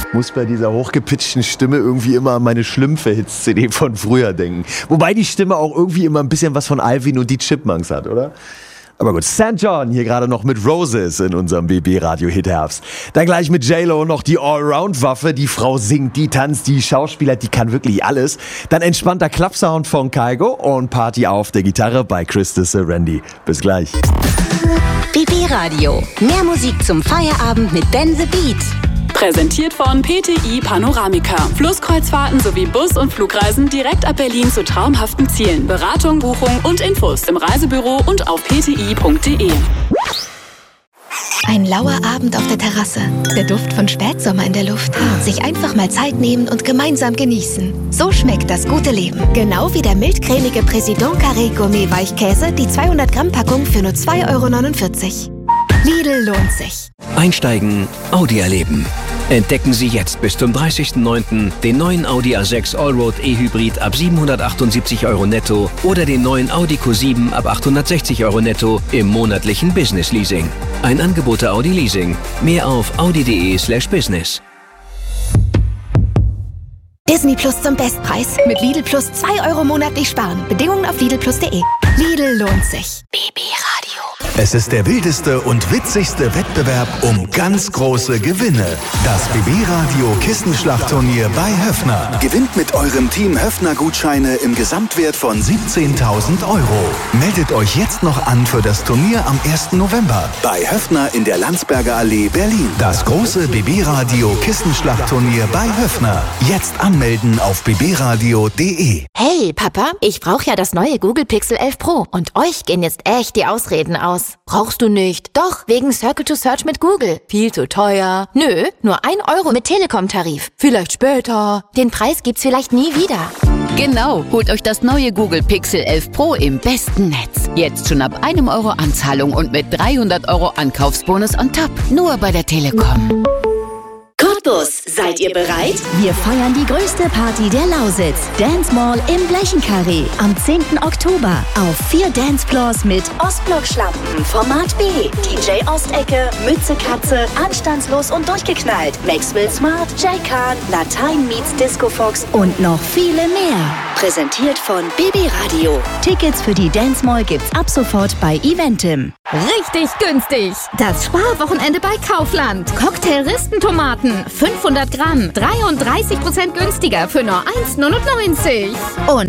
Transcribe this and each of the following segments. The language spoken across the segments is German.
muss bei dieser hochgepitchten Stimme irgendwie immer an meine Schlümpfe-Hits-CD von früher denken. Wobei die Stimme auch irgendwie immer ein bisschen was von Alvin und die Chipmunks hat, oder? Aber gut, St. John hier gerade noch mit Roses in unserem BB-Radio-Hit-Herbst. Dann gleich mit J-Lo noch die Allround-Waffe. Die Frau singt, die tanzt, die Schauspieler, die kann wirklich alles. Dann entspannter Klappsound von Kygo und Party auf der Gitarre bei Chris Randy. Bis gleich. BB-Radio. Mehr Musik zum Feierabend mit Ben the Beat. Präsentiert von PTI Panoramica. Flusskreuzfahrten sowie Bus- und Flugreisen direkt ab Berlin zu traumhaften Zielen. Beratung, Buchung und Infos im Reisebüro und auf pti.de. Ein lauer Abend auf der Terrasse. Der Duft von Spätsommer in der Luft. Sich einfach mal Zeit nehmen und gemeinsam genießen. So schmeckt das gute Leben. Genau wie der mildcremige Président Carré Gourmet Weichkäse, die 200 Gramm Packung für nur 2,49 €. Lidl lohnt sich. Einsteigen, Audi erleben. Entdecken Sie jetzt bis zum 30.09. den neuen Audi A6 Allroad E-Hybrid ab 778 € netto oder den neuen Audi Q7 ab 860 € netto im monatlichen Business Leasing. Ein Angebot der Audi Leasing. Mehr auf audi.de/business. Disney Plus zum Bestpreis. Mit Lidl Plus 2 € monatlich sparen. Bedingungen auf lidlplus.de. Lidl lohnt sich. BB Radio. Es ist der wildeste und witzigste Wettbewerb um ganz große Gewinne. Das BB-Radio Kissenschlachtturnier bei Höffner. Gewinnt mit eurem Team Höffner-Gutscheine im Gesamtwert von 17.000 €. Meldet euch jetzt noch an für das Turnier am 1. November bei Höffner in der Landsberger Allee, Berlin. Das große BB-Radio Kissenschlachtturnier bei Höffner. Jetzt anmelden auf bbradio.de. Hey, Papa, ich brauche ja das neue Google Pixel 11 Pro. Und euch gehen jetzt echt die Ausreden aus. Brauchst du nicht. Doch, wegen Circle to Search mit Google. Viel zu teuer. Nö, nur 1 € mit Telekom-Tarif. Vielleicht später. Den Preis gibt's vielleicht nie wieder. Genau, holt euch das neue Google Pixel 11 Pro im besten Netz. Jetzt schon ab 1 € Anzahlung und mit 300 € Ankaufsbonus on top. Nur bei der Telekom. Cottbus, seid ihr bereit? Wir feiern die größte Party der Lausitz. Dance Mall im Blechenkarree. Am 10. Oktober. Auf 4 Dancefloors mit Ostblock-Schlampen, Format B, DJ Ostecke, Mütze Katze, Anstandslos und durchgeknallt, Maxwell Smart, Jay Khan, Latein meets Disco Fox und noch viele mehr. Präsentiert von BB Radio. Tickets für die Dance Mall gibt's ab sofort bei Eventim. Richtig günstig. Das Sparwochenende bei Kaufland. Cocktail-Ristentomaten, 500 Gramm, 33% günstiger für nur 1,99 €. Und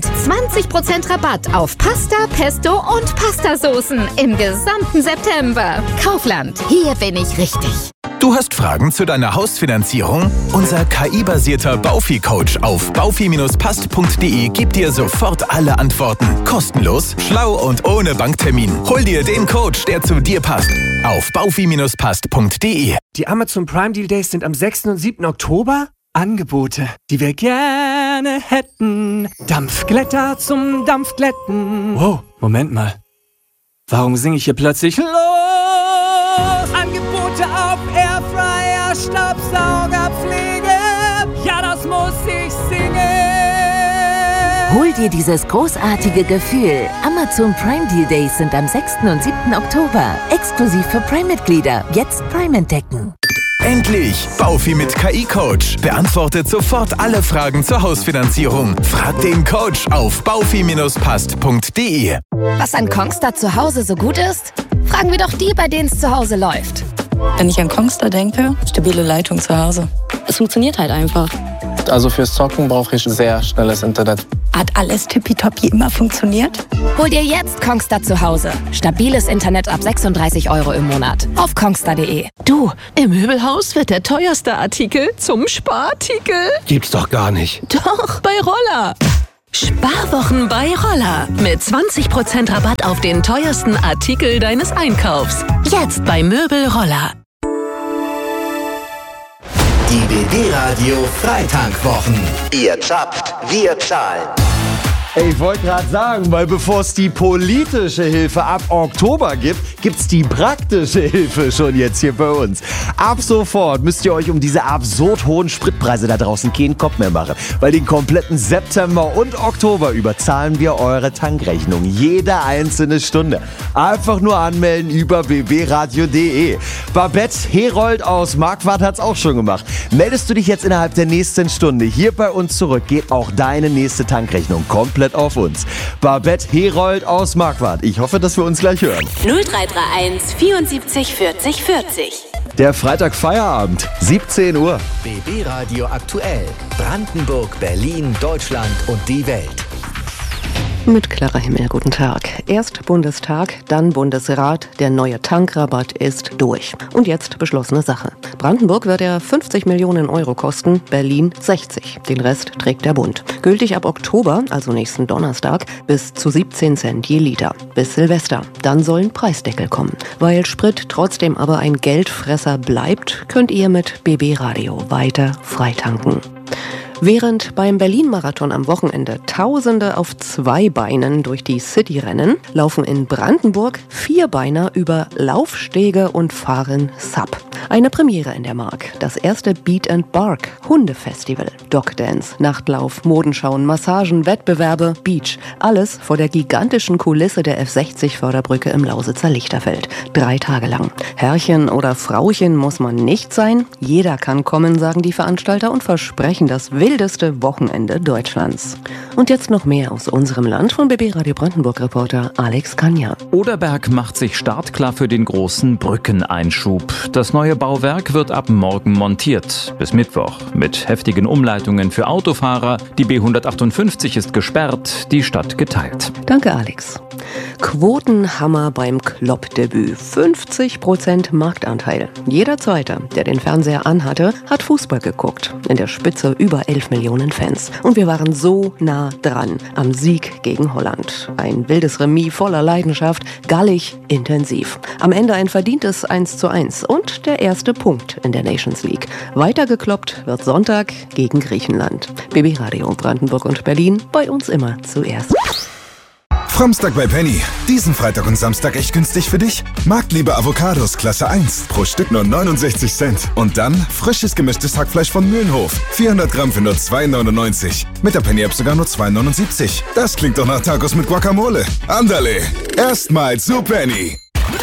20% Rabatt auf Pasta, Pesto und Pastasoßen im gesamten September. Kaufland, hier bin ich richtig. Du hast Fragen zu deiner Hausfinanzierung? Unser KI-basierter Baufi-Coach auf baufi-passt.de gibt dir sofort alle Antworten. Kostenlos, schlau und ohne Banktermin. Hol dir den Coach, der zu dir passt. Auf baufi-passt.de. Die Amazon Prime Deal Days sind am 6. und 7. Oktober. Angebote, die wir gerne hätten. Dampfglätter zum Dampfglätten. Wow, Moment mal. Warum singe ich hier plötzlich los? Angebote auf Airfryer, Staubsaugerpflege. Ja, das muss ich singen. Hol dir dieses großartige Gefühl. Amazon Prime Deal Days sind am 6. und 7. Oktober. Exklusiv für Prime-Mitglieder. Jetzt Prime entdecken. Endlich! Baufi mit KI-Coach beantwortet sofort alle Fragen zur Hausfinanzierung. Frag den Coach auf baufi-passt.de. Was an Kongstar zu Hause so gut ist? Fragen wir doch die, bei denen es zu Hause läuft. Wenn ich an Kongstar denke, stabile Leitung zu Hause. Es funktioniert halt einfach. Also fürs Zocken brauche ich sehr schnelles Internet. Hat alles tippitoppi immer funktioniert? Hol dir jetzt Kongstar zu Hause. Stabiles Internet ab 36 € im Monat. Auf kongstar.de. Du, im Möbelhaus wird der teuerste Artikel zum Sparartikel. Gibt's doch gar nicht. Doch, bei Roller. Sparwochen bei Roller. Mit 20% Rabatt auf den teuersten Artikel deines Einkaufs. Jetzt bei Möbel Roller. Die BB Radio Freitank-Wochen. Ihr zapft, wir zahlen. Ich wollte gerade sagen, weil bevor es die politische Hilfe ab Oktober gibt, gibt's die praktische Hilfe schon jetzt hier bei uns. Ab sofort müsst ihr euch um diese absurd hohen Spritpreise da draußen keinen Kopf mehr machen. Weil den kompletten September und Oktober überzahlen wir eure Tankrechnung. Jede einzelne Stunde. Einfach nur anmelden über bbradio.de. Babette Herold aus Marquardt hat's auch schon gemacht. Meldest du dich jetzt innerhalb der nächsten Stunde hier bei uns zurück, geht auch deine nächste Tankrechnung komplett auf uns. Babette Herold aus Marquardt. Ich hoffe, dass wir uns gleich hören. 0331 74 40 40. Der Freitag Feierabend, 17 Uhr. BB Radio aktuell. Brandenburg, Berlin, Deutschland und die Welt. Mit Clara Himmel, guten Tag. Erst Bundestag, dann Bundesrat. Der neue Tankrabatt ist durch. Und jetzt beschlossene Sache. Brandenburg wird er 50 Millionen Euro kosten, Berlin 60. Den Rest trägt der Bund. Gültig ab Oktober, also nächsten Donnerstag, bis zu 17 Cent je Liter. Bis Silvester. Dann sollen Preisdeckel kommen. Weil Sprit trotzdem aber ein Geldfresser bleibt, könnt ihr mit BB Radio weiter freitanken. Während beim Berlin-Marathon am Wochenende Tausende auf 2 Beinen durch die City rennen, laufen in Brandenburg 4-Beiner über Laufstege und fahren Sub. Eine Premiere in der Mark. Das erste Beat and Bark Hundefestival. Dogdance, Nachtlauf, Modenschauen, Massagen, Wettbewerbe, Beach. Alles vor der gigantischen Kulisse der F60-Förderbrücke im Lausitzer Lichterfeld. 3 Tage lang. Herrchen oder Frauchen muss man nicht sein. Jeder kann kommen, sagen die Veranstalter und versprechen das wildeste Wochenende Deutschlands. Und jetzt noch mehr aus unserem Land von BB Radio Brandenburg-Reporter Alex Kanja. Oderberg macht sich startklar für den großen Brückeneinschub. Das neue Bauwerk wird ab morgen montiert. Bis Mittwoch. Mit heftigen Umleitungen für Autofahrer. Die B158 ist gesperrt, die Stadt geteilt. Danke, Alex. Quotenhammer beim Klopp-Debüt. 50% Marktanteil. Jeder Zweite, der den Fernseher anhatte, hat Fußball geguckt. In der Spitze über 11 Millionen Fans. Und wir waren so nah dran am Sieg gegen Holland. Ein wildes Remis voller Leidenschaft, gallig, intensiv. Am Ende ein verdientes 1:1 und der erste Punkt in der Nations League. Weitergekloppt wird Sonntag gegen Griechenland. BB Radio Brandenburg und Berlin, bei uns immer zuerst. Framstag bei Penny. Diesen Freitag und Samstag echt günstig für dich? Marktliebe Avocados Klasse 1. Pro Stück nur 69 Cent. Und dann frisches gemischtes Hackfleisch von Mühlenhof. 400 Gramm für nur 2,99. Mit der Penny-App sogar nur 2,79. Das klingt doch nach Tacos mit Guacamole. Andale. Erstmals zu Penny.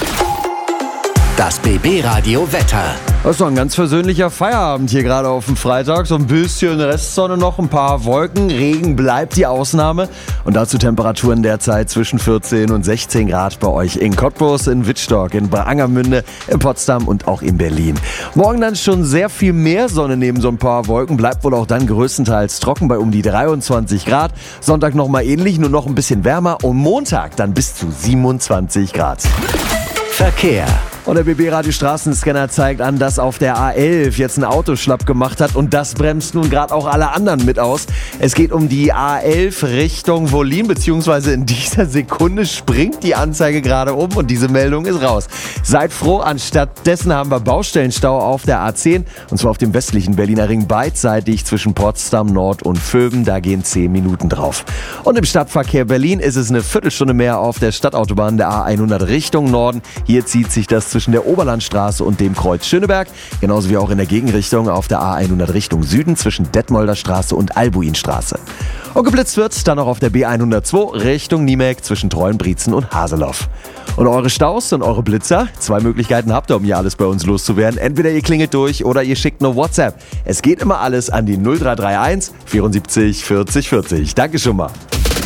Das BB-Radio Wetter. Das ist doch ein ganz versöhnlicher Feierabend hier gerade auf dem Freitag. So ein bisschen Restsonne noch, ein paar Wolken. Regen bleibt die Ausnahme. Und dazu Temperaturen derzeit zwischen 14 und 16 Grad bei euch in Cottbus, in Wittstock, in Angermünde, in Potsdam und auch in Berlin. Morgen dann schon sehr viel mehr Sonne neben so ein paar Wolken. Bleibt wohl auch dann größtenteils trocken bei um die 23 Grad. Sonntag nochmal ähnlich, nur noch ein bisschen wärmer. Und Montag dann bis zu 27 Grad. Verkehr. Und der BB-Radio-Straßenscanner zeigt an, dass auf der A11 jetzt ein Auto schlapp gemacht hat und das bremst nun gerade auch alle anderen mit aus. Es geht um die A11 Richtung Wollin, beziehungsweise in dieser Sekunde springt die Anzeige gerade um und diese Meldung ist raus. Seid froh, anstattdessen haben wir Baustellenstau auf der A10 und zwar auf dem westlichen Berliner Ring beidseitig zwischen Potsdam Nord und Vöben. Da gehen 10 Minuten drauf. Und im Stadtverkehr Berlin ist es eine Viertelstunde mehr auf der Stadtautobahn der A100 Richtung Norden. Hier zieht sich das zwischen der Oberlandstraße und dem Kreuz Schöneberg, genauso wie auch in der Gegenrichtung auf der A100 Richtung Süden zwischen Detmolder Straße und Albuinstraße. Und geblitzt wird dann noch auf der B102 Richtung Niemek zwischen Treuenbrietzen und Haseloff. Und eure Staus und eure Blitzer, 2 Möglichkeiten habt ihr, um hier alles bei uns loszuwerden. Entweder ihr klingelt durch oder ihr schickt eine WhatsApp. Es geht immer alles an die 0331 74 40 40. Danke schon mal.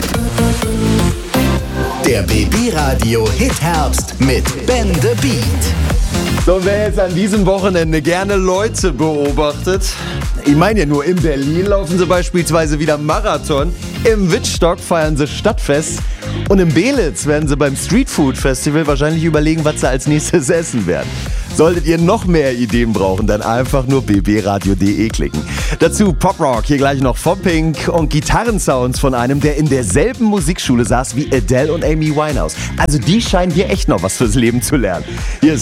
Der BB-Radio Hit-Herbst mit Ben the Beat. So, und wer jetzt an diesem Wochenende gerne Leute beobachtet, ich meine ja nur, in Berlin laufen sie beispielsweise wieder Marathon, im Wittstock feiern sie Stadtfest und in Belitz werden sie beim Streetfood Festival wahrscheinlich überlegen, was sie als nächstes essen werden. Solltet ihr noch mehr Ideen brauchen, dann einfach nur bbradio.de klicken. Dazu Poprock, hier gleich noch von Pink und Gitarrensounds von einem, der in derselben Musikschule saß wie Adele und Amy Winehouse. Also die scheinen hier echt noch was fürs Leben zu lernen. Hier ist